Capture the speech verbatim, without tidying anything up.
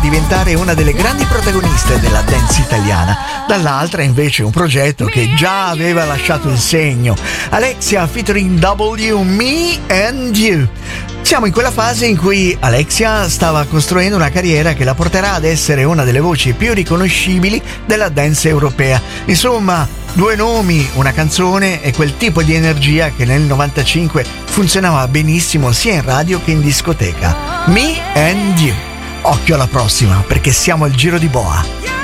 diventare una delle grandi protagoniste della dance italiana, dall'altra invece un progetto che già aveva lasciato il segno. Alexia featuring W, Me and You. Siamo in quella fase in cui Alexia stava costruendo una carriera che la porterà ad essere una delle voci più riconoscibili della dance europea. Insomma, due nomi, una canzone e quel tipo di energia che nel novantacinque funzionava benissimo sia in radio che in discoteca. Me and You. Occhio alla prossima, perché siamo al giro di boa.